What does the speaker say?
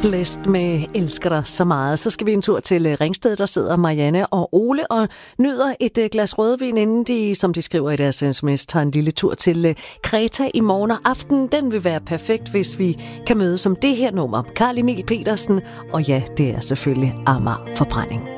Blæst med elsker dig så meget. Så skal vi en tur til Ringsted. Der sidder Marianne og Ole og nyder et glas rødvin, inden de, som de skriver i deres sms, tager en lille tur til Kreta i morgen og aften. Den vil være perfekt, hvis vi kan mødes om det her nummer. Carl Emil Petersen, og ja, det er selvfølgelig Amager Forbrænding.